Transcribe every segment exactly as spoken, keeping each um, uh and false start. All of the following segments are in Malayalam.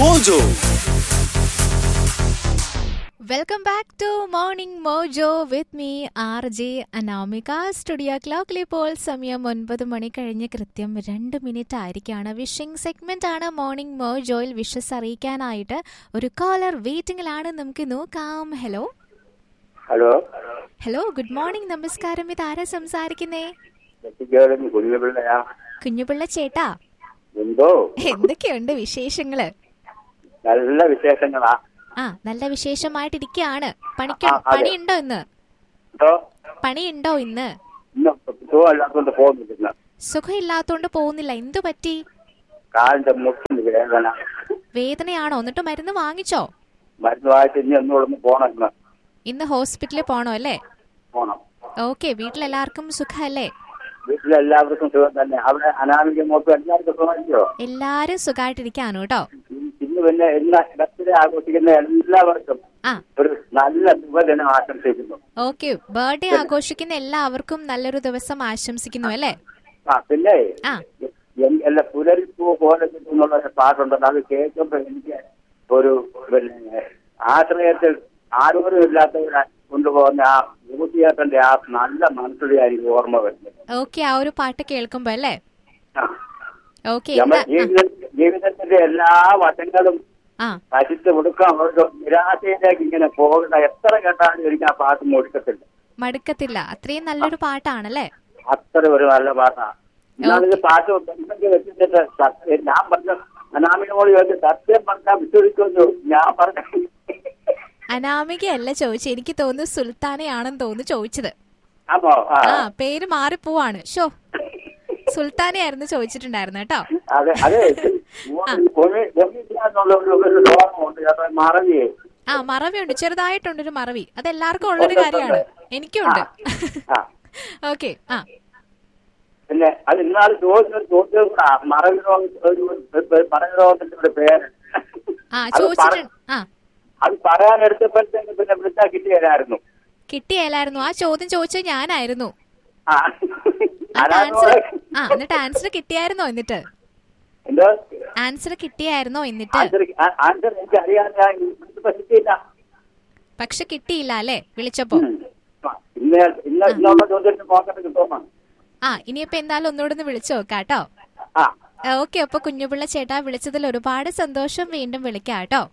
Mojo. Welcome back to Morning Mojo with me R J Anamika. Studio ക്ലോക്കിൽ ഇപ്പോൾ സമയം ഒൻപത് മണി കഴിഞ്ഞ് കൃത്യം രണ്ട് മിനിറ്റ് ആയിരിക്കാണ്. വിഷിംഗ് സെഗ്മെന്റ് ആണ് മോർണിംഗ് മോജോയിൽ. വിഷസ് അറിയിക്കാനായിട്ട് ഒരു കോളർ വെയിറ്റിംഗിലാണ്. നമുക്ക് നോക്കാം. Hello hello hello good morning, നമസ്കാരം. ഇത് ആരാ സംസാരിക്കുന്നേ? കുഞ്ഞുപിള്ളയാ. കുഞ്ഞുപിള്ള ചേട്ടാ, എന്തോ എന്തൊക്കെയുണ്ട് വിശേഷങ്ങള്? നല്ല വിശേഷങ്ങളാ. ആ, നല്ല വിശേഷമായിട്ടിരിക്കുകയാണ്. പണിക്ക് പണിയുണ്ടോ ഇന്ന്? പണിയുണ്ടോ ഇന്ന്? സുഖമില്ലാത്തോണ്ട് പോകുന്നില്ല. സുഖമില്ലാത്തോണ്ട് പോകുന്നില്ല. എന്തു പറ്റി? കാലിന്റെ മുട്ടിന് വേദന. വേദനയാണോ? എന്നിട്ട് മരുന്ന് വാങ്ങിച്ചോ? മരുന്ന് വാങ്ങിച്ച് ഇനി ഒന്നുകൂടെ പോണം. ഇന്ന് ഹോസ്പിറ്റലിൽ പോണോ അല്ലേ? പോണം. ഓക്കെ. വീട്ടിലെല്ലാവർക്കും സുഖല്ലേ? വീട്ടിലെല്ലാവർക്കും സുഖം തന്നെ. അവിടെ അനാമിക മോക്കും എല്ലാവർക്കും സുഖമായിരിക്കോ? എല്ലാരും സുഖമായിട്ടിരിക്കാണ് കേട്ടോ. ഇന്ന് പിന്നെ എല്ലാ ബർത്ത്ഡേ ആഘോഷിക്കുന്ന എല്ലാവർക്കും ഒരു നല്ല ശുഭദിനം ആശംസിക്കുന്നു. ഓക്കെ. ബർത്ത്ഡേ ആഘോഷിക്കുന്ന എല്ലാവർക്കും നല്ലൊരു ദിവസം ആശംസിക്കുന്നു അല്ലേ? ആ, പിന്നെ എല്ലാ പുലരിപ്പൂ പോലെ എന്നുള്ള ഒരു പാട്ടുണ്ടല്ലോ, അത് കേൾക്കുമ്പോ എനിക്ക് ഒരു പിന്നെ ആശ്രയത്തിൽ ആരോരും ഇല്ലാത്തവരെ കൊണ്ടുപോകുന്ന ആ ഊട്ടിയാട്ടന്റെ ആ നല്ല മനസ്സിലായിരിക്കും ഓർമ്മ വരുന്നത്. ഓക്കെ. ആ ഒരു പാട്ട് കേൾക്കുമ്പോ അല്ലേ? ഓക്കെ. ജീവിതത്തിന്റെ എല്ലാ വശങ്ങളും നശിച്ച് കൊടുക്കാൻ നിരാശയിലേക്ക് ഇങ്ങനെ പോകുന്ന എത്ര കേട്ടാലും എനിക്ക് ആ പാട്ട് മടുക്കത്തില്ല. മടുക്കത്തില്ല. അത്രയും നല്ലൊരു പാട്ടാണല്ലേ? അത്ര ഒരു നല്ല പാട്ടാണ്. എന്നാലും പാട്ട് വെച്ചിട്ട് ഞാൻ പറഞ്ഞ അനാമിനോട് ചോദിച്ചു, സത്യം പറഞ്ഞാൽ വിശ്വസിക്കുന്നു. ഞാൻ പറഞ്ഞ അനാമികയല്ല ചോദിച്ചത്, എനിക്ക് തോന്നുന്നു സുൽത്താനയാണെന്ന് തോന്നുന്നു ചോദിച്ചത്. ആ, പേര് മാറിപ്പോവാണ്. ഷോ, സുൽത്താനയായിരുന്നു ചോദിച്ചിട്ടുണ്ടായിരുന്നു കേട്ടോ. ആ, മറവിയുണ്ട്, ചെറുതായിട്ടുണ്ട് ഒരു മറവി. അതെല്ലാവർക്കും ഉള്ളൊരു കാര്യമാണ്. എനിക്കുണ്ട്. ഓക്കെ. ആ, പിന്നെ അത് ഇന്നാൾ ചോദിച്ചൊരു ചോദ്യം കൂടാ, മറവി രോഗത്തിന്റെ പേര്. ആ, ചോദിച്ചിട്ടുണ്ട്. ആ, അത് പറയാനെടുത്തപ്പോഴത്തേക്ക് പിന്നെ വിളിച്ചാൽ കിട്ടിയായിരുന്നു. കിട്ടിയായിരുന്നു. ആ ചോദ്യം ചോദിച്ചത് ഞാനായിരുന്നു. ആ, എന്നിട്ട് ആൻസർ കിട്ടിയായിരുന്നോ? എന്നിട്ട് ആൻസർ കിട്ടിയായിരുന്നോ? എന്നിട്ട് പക്ഷെ കിട്ടിയില്ല അല്ലേ വിളിച്ചപ്പോ? ആ, ഇനിയിപ്പോ എന്തായാലും ഒന്നുകൂടെ ഒന്ന് വിളിച്ചു നോക്കാട്ടോ. ഓക്കെ. അപ്പൊ കുഞ്ഞുപിള്ള ചേട്ടാ, വിളിച്ചതിൽ ഒരുപാട് സന്തോഷം. വീണ്ടും വിളിക്കാം കേട്ടോ.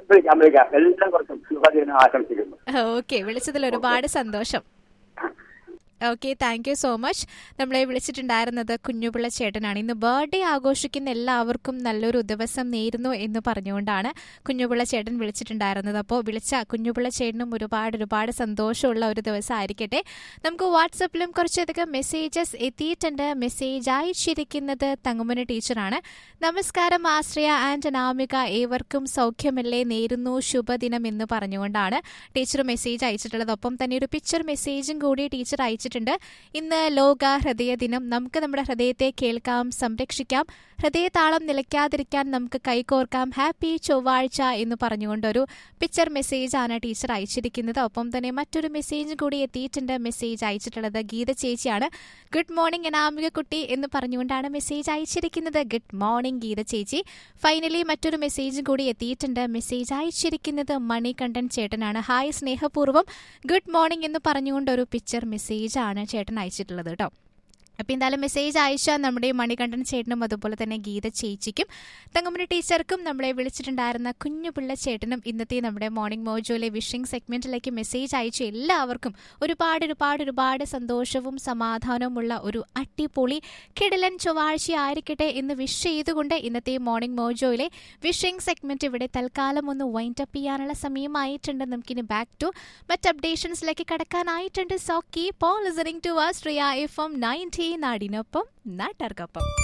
ഓക്കെ. വിളിച്ചതിൽ ഒരുപാട് സന്തോഷം. Okay, thank you so much. നമ്മളെ വിളിച്ചിട്ടുണ്ടായിരുന്നത് കുഞ്ഞുപിള്ള ചേട്ടനാണ്. ഇന്ന് ബർത്ത്ഡേ ആഘോഷിക്കുന്ന എല്ലാവർക്കും നല്ലൊരു ദിവസം നേരുന്നു എന്ന് പറഞ്ഞുകൊണ്ടാണ് കുഞ്ഞുപിള്ള ചേട്ടൻ വിളിച്ചിട്ടുണ്ടായിരുന്നത്. അപ്പോൾ വിളിച്ച കുഞ്ഞുപിള്ള ചേട്ടനും ഒരുപാട് ഒരുപാട് സന്തോഷമുള്ള ഒരു ദിവസം ആയിരിക്കട്ടെ. നമുക്ക് വാട്സപ്പിലും കുറച്ചധികം മെസ്സേജസ് എത്തിയിട്ടുണ്ട്. മെസ്സേജ് അയച്ചിരിക്കുന്നത് തങ്കമന ടീച്ചറാണ്. നമസ്കാരം ആശ്രയ ആൻഡ് അനാമിക, ഏവർക്കും സൗഖ്യമല്ലേ, നേരുന്നു ശുഭദിനം എന്ന് പറഞ്ഞുകൊണ്ടാണ് ടീച്ചർ മെസ്സേജ് അയച്ചിട്ടുള്ളത്. ഒപ്പം തന്നെ ഒരു പിക്ചർ മെസ്സേജും കൂടി ടീച്ചർ അയച്ചിട്ടുണ്ട്. ഇന്ന് ലോക ഹൃദയ ദിനം. നമുക്ക് നമ്മുടെ ഹൃദയത്തെ കേൾക്കാം, സംരക്ഷിക്കാം. ഹൃദയതാളം നിലയ്ക്കാതിരിക്കാൻ നമുക്ക് കൈകോർക്കാം. ഹാപ്പി ചൊവ്വാഴ്ച എന്ന് പറഞ്ഞുകൊണ്ടൊരു പിക്ചർ മെസ്സേജ് ആണ് ടീച്ചർ അയച്ചിരിക്കുന്നത്. ഒപ്പം തന്നെ മറ്റൊരു മെസ്സേജും കൂടി എത്തിയിട്ടുണ്ട്. മെസ്സേജ് അയച്ചിട്ടുള്ളത് ഗീത ചേച്ചിയാണ്. ഗുഡ് മോർണിംഗ് അനാമിക കുട്ടി എന്ന് പറഞ്ഞുകൊണ്ടാണ് മെസ്സേജ് അയച്ചിരിക്കുന്നത്. ഗുഡ് മോർണിംഗ് ഗീത ചേച്ചി. ഫൈനലി മറ്റൊരു മെസ്സേജും കൂടി എത്തിയിട്ടുണ്ട്. മെസ്സേജ് അയച്ചിരിക്കുന്നത് മണികണ്ഠൻ ചേട്ടനാണ്. ഹായ് സ്നേഹപൂർവ്വം ഗുഡ് മോർണിംഗ് എന്ന് പറഞ്ഞുകൊണ്ടൊരു പിക്ചർ മെസ്സേജ് ആണ് ചേട്ടൻ അയച്ചിട്ടുള്ളത് കേട്ടോ. അപ്പം എന്തായാലും മെസ്സേജ് അയച്ചാൽ നമ്മുടെ മണികണ്ഠൻ ചേട്ടനും അതുപോലെ തന്നെ ഗീത ചേച്ചിക്കും തങ്കമണി ടീച്ചർക്കും നമ്മളെ വിളിച്ചിട്ടുണ്ടായിരുന്ന കുഞ്ഞുപിള്ള ചേട്ടനും ഇന്നത്തെ നമ്മുടെ മോർണിംഗ് മോജോയിലെ വിഷിംഗ് സെഗ്മെന്റിലേക്ക് മെസ്സേജ് അയച്ച എല്ലാവർക്കും ഒരുപാട് ഒരുപാട് ഒരുപാട് സന്തോഷവും സമാധാനവുമുള്ള ഒരു അടിപൊളി കിടിലൻ ചൊവ്വാഴ്ച ആയിരിക്കട്ടെ എന്ന് വിഷ് ചെയ്തുകൊണ്ട് ഇന്നത്തെ മോർണിംഗ് മോജോയിലെ വിഷിംഗ് സെഗ്മെന്റ് ഇവിടെ തൽക്കാലം ഒന്ന് വൈൻഡ് അപ്പ് ചെയ്യാനുള്ള സമയമായിട്ടുണ്ട്. നമുക്കിനി ബാക്ക് ടു മറ്റ് അപ്ഡേഷൻസിലേക്ക് കടക്കാനായിട്ടുണ്ട്. So keep on listening to Austria F M ninety, നാടിനൊപ്പം നാട്ടാർക്കൊപ്പം.